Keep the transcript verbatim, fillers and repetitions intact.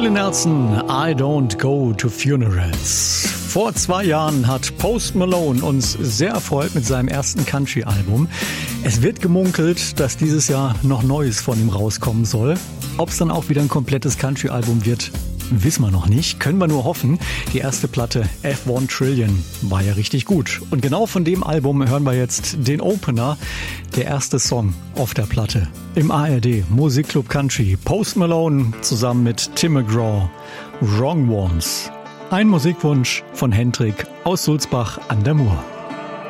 Willie Nelson, I don't go to funerals. Vor zwei Jahren hat Post Malone uns sehr erfreut mit seinem ersten Country-Album. Es wird gemunkelt, dass dieses Jahr noch Neues von ihm rauskommen soll. Ob es dann auch wieder ein komplettes Country-Album wird, wissen wir noch nicht. Können wir nur hoffen. Die erste Platte F eins Trillion war ja richtig gut. Und genau von dem Album hören wir jetzt den Opener, der erste Song auf der Platte. Im A R D Musikclub Country. Post Malone zusammen mit Tim McGraw. Wrong Ones. Ein Musikwunsch von Hendrik aus Sulzbach an der Mur.